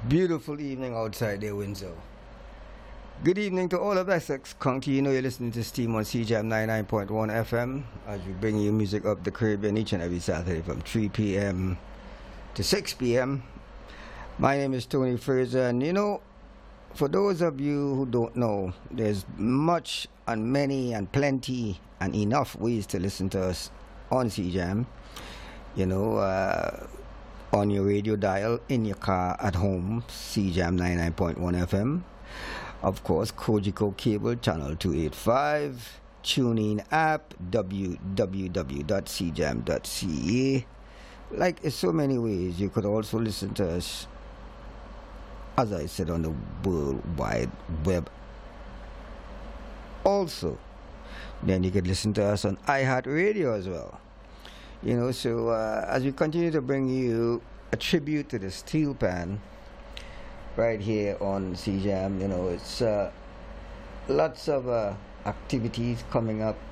Beautiful evening outside there, Windsor. Good evening to all of Essex County. You know you're listening to Steam on CJAM 99.1 FM as we bring you music up the Caribbean each and every Saturday from 3 p.m. to 6 p.m. My name is Tony Fraser, and you know, for those of you who don't know, there's much and many and plenty and enough ways to listen to us on CJAM. You know, on your radio dial, in your car, at home, CJAM 99.1 FM. Of course, Kojiko Cable, channel 285. TuneIn app, www.cjam.ca. Like, in so many ways, you could also listen to us, as I said, on the World Wide Web. Also, then you could listen to us on iHeartRadio as well. You know, so as we continue to bring you a tribute to the steel pan right here on CJAM, you know, it's lots of activities coming up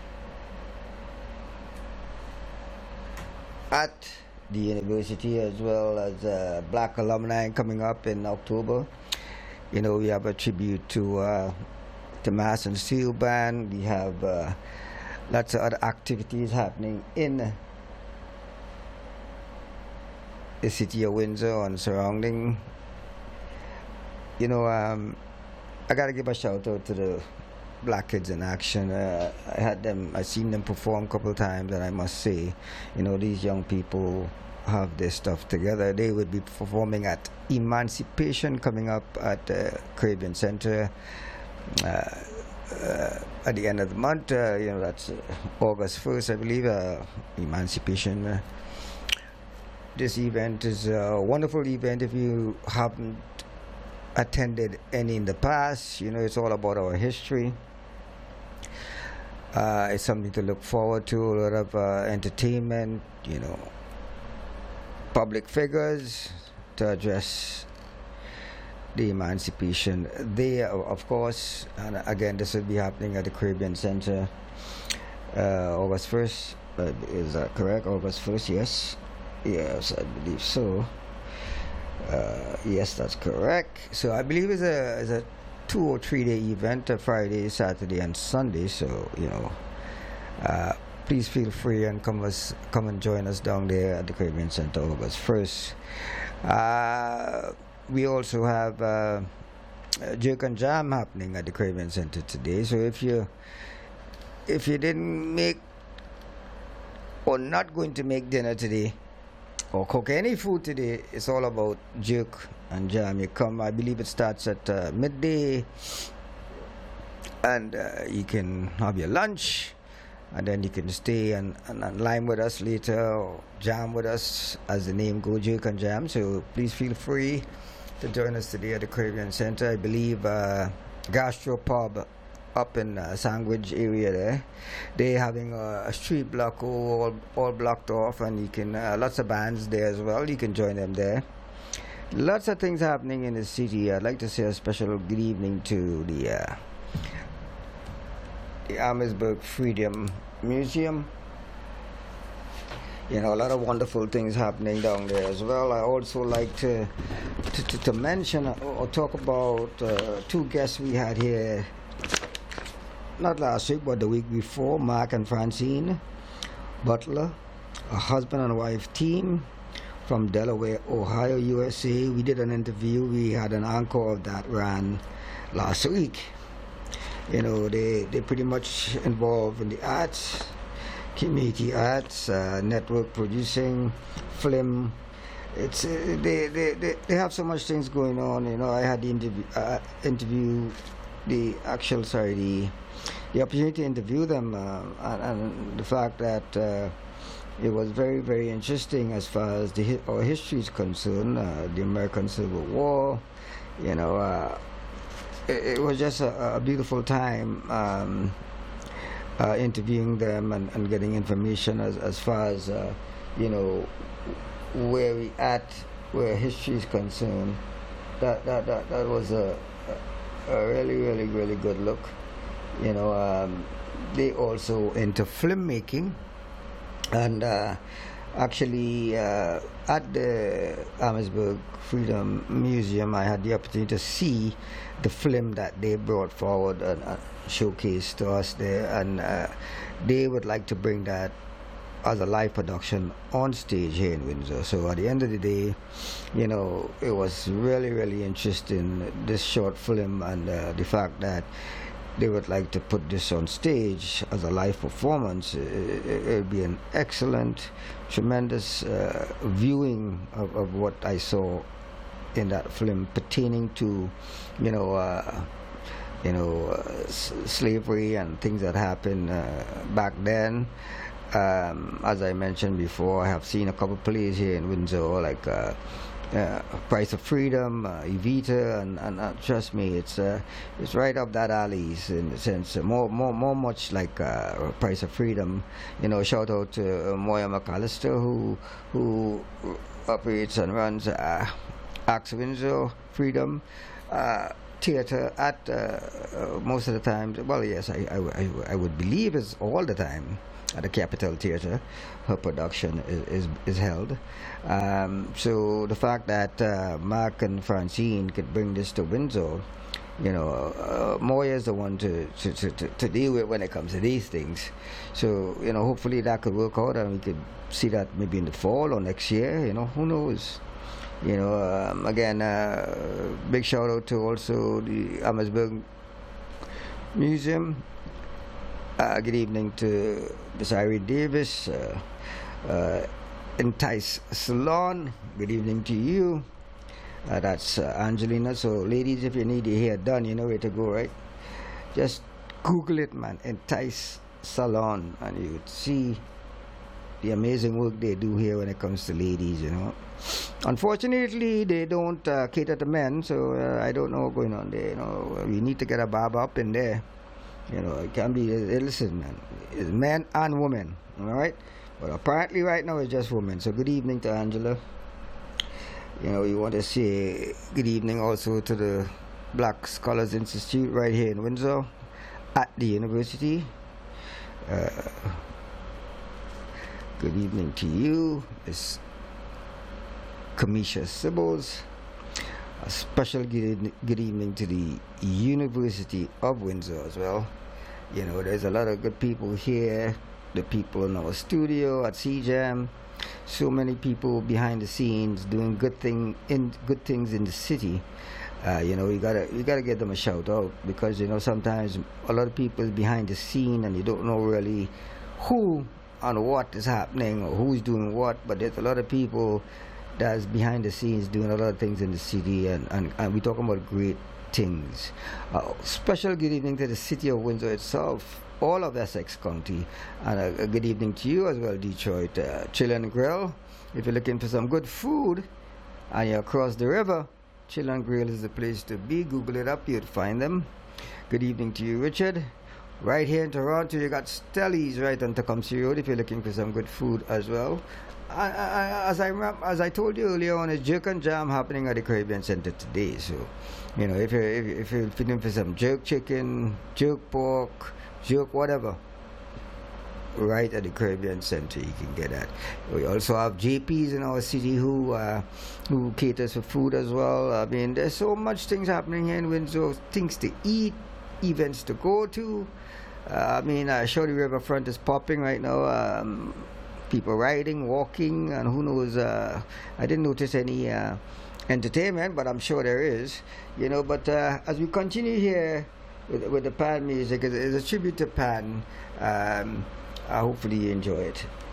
at the university, as well as Black Alumni coming up in October. You know, we have a tribute to the Mass and Steel Band. We have lots of other activities happening in the city of Windsor and surrounding. You know, I gotta give a shout out to the Black Kids in Action. I seen them perform a couple times, and I must say, you know, these young people have their stuff together. They would be performing at Emancipation coming up at the Caribbean Center at the end of the month. You know, that's August 1st, I believe. Emancipation. This event is a wonderful event. If you haven't attended any in the past, you know, it's all about our history. It's something to look forward to. A lot of entertainment, you know, public figures to address the Emancipation Day, of course. And again, this will be happening at the Caribbean Center August 1st. Is that correct? August 1st, yes. Yes, I believe so. Yes, that's correct. So I believe it's a 2 or 3 day event, Friday, Saturday, and Sunday. So, you know, please feel free and come and join us down there at the Caribbean Center August 1st. We also have Jerk and Jam happening at the Caribbean Center today. So if you didn't make or not going to make dinner today, or cook any food today, it's all about Jerk and Jam. You come, I believe it starts at midday, and you can have your lunch, and then you can stay and lime with us later, or jam with us, as the name goes, Jerk and Jam. So please feel free to join us today at the Caribbean Center. I believe Gastro Pub up in Sandwich area there, they having a street block all blocked off, and you can lots of bands there as well. You can join them there. Lots of things happening in the city. I'd like to say a special good evening to the Amherstburg Freedom Museum. You know, a lot of wonderful things happening down there as well. I also like to mention or talk about 2 guests we had here, not last week, but the week before, Mark and Francine Butler, a husband and wife team from Delaware, Ohio, USA. We did an interview. We had an encore of that ran last week. You know, they pretty much involved in the arts, community arts, network producing, film. It's they have so much things going on. You know, I had the opportunity to interview them, and the fact that it was very, very interesting as far as our history is concerned, the American Civil War. You know, it was just a beautiful time interviewing them and getting information as far as you know, where history is concerned. That was a really, really, really good look. You know, they also into filmmaking, and Actually, at the Amherstburg Freedom Museum, I had the opportunity to see the film that they brought forward and showcased to us there, and they would like to bring that as a live production on stage here in Windsor. So at the end of the day, you know, it was really, really interesting, this short film, and the fact that they would like to put this on stage as a live performance. It would be an excellent, tremendous viewing of what I saw in that film pertaining to, slavery and things that happened back then. As I mentioned before, I have seen a couple plays here in Windsor, like Price of Freedom, Evita, and trust me, it's right up that alley in the sense, more much like Price of Freedom. You know, shout out to Moya McAllister, who operates and runs Axe Windsor Freedom Theatre at most of the time. Well, yes, I would believe is all the time at the Capitol Theatre. Her production is held. So the fact that Mark and Francine could bring this to Windsor, you know, Moya is the one to deal with when it comes to these things. So, you know, hopefully that could work out and we could see that maybe in the fall or next year, you know, who knows. You know, again, big shout out to also the Amherstburg Museum. Good evening to Miss Irene Davis, Entice Salon. Good evening to you. That's Angelina. So, ladies, if you need your hair done, you know where to go, right? Just Google it, man. Entice Salon, and you would see the amazing work they do here when it comes to ladies, you know. Unfortunately, they don't cater to men, so I don't know what's going on there. You know, we need to get a barber up in there. You know, it can be, listen, man, it's men and women, all right? But apparently right now it's just women. So good evening to Angela. You know, you want to say good evening also to the Black Scholars Institute right here in Windsor at the university. Good evening to you, Miss Kamisha Sibbles. A special good evening to the University of Windsor as well. You know, there's a lot of good people here, the people in our studio at CJAM, so many people behind the scenes doing good things in the city. You know, you gotta give them a shout out, because you know sometimes a lot of people is behind the scene and you don't know really who and what is happening or who's doing what, but there's a lot of people that's behind the scenes doing a lot of things in the city, and we're talking about great things. Special good evening to the city of Windsor itself, all of Essex County, and a good evening to you as well, Detroit. Chill and Grill. If you're looking for some good food and you're across the river, Chill and Grill is the place to be. Google it up, you'd find them. Good evening to you, Richard. Right here in Toronto, you got Stelly's right on Tecumseh Road if you're looking for some good food as well. As I told you earlier on, it's Jerk and Jam happening at the Caribbean Center today. So, you know, if you're feeling for some jerk chicken, jerk pork, jerk whatever, right at the Caribbean Center you can get that. We also have JP's in our city who caters for food as well. I mean, there's so much things happening here in Windsor, things to eat, events to go to. I mean, Shorty Riverfront is popping right now. People riding, walking, and who knows, I didn't notice any entertainment, but I'm sure there is, you know. But as we continue here with the Pan music, it's a tribute to Pan. Hopefully you enjoy it.